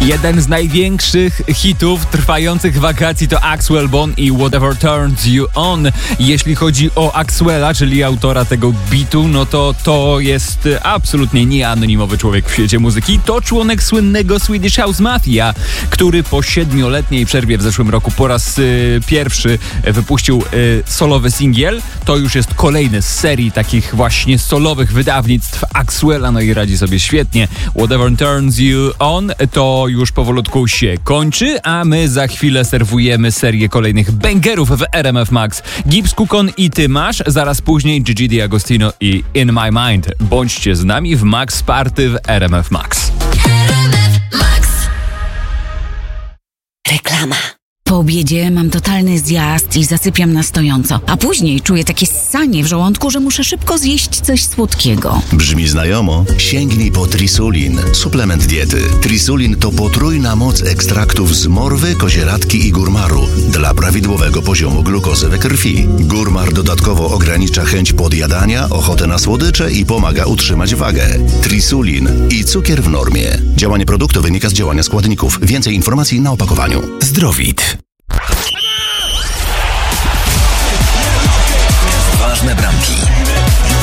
Jeden z największych hitów trwających wakacji to Axwell Bone i Whatever Turns You On. Jeśli chodzi o Axwella, czyli autora tego bitu, no to jest absolutnie nieanonimowy człowiek w świecie muzyki. To członek słynnego Swedish House Mafia, który po 7-letniej przerwie w zeszłym roku po raz pierwszy wypuścił solowy singiel. To już jest kolejny z serii takich właśnie solowych wydawnictw Axwella, no i radzi sobie świetnie. Whatever Turns You On to już powolutku się kończy, a my za chwilę serwujemy serię kolejnych bangerów w RMF Max. Gibbs, Kukon i Ty Masz, zaraz później Gigi D'Agostino i In My Mind. Bądźcie z nami w Max Party w RMF Max. RMF Max. Reklama. Po obiedzie mam totalny zjazd i zasypiam na stojąco, a później czuję takie ssanie w żołądku, że muszę szybko zjeść coś słodkiego. Brzmi znajomo? Sięgnij po Trisulin, suplement diety. Trisulin to potrójna moc ekstraktów z morwy, kozieradki i górmaru dla prawidłowego poziomu glukozy we krwi. Górmar dodatkowo ogranicza chęć podjadania, ochotę na słodycze i pomaga utrzymać wagę. Trisulin i cukier w normie. Działanie produktu wynika z działania składników. Więcej informacji na opakowaniu. Zdrowit. Ważne bramki.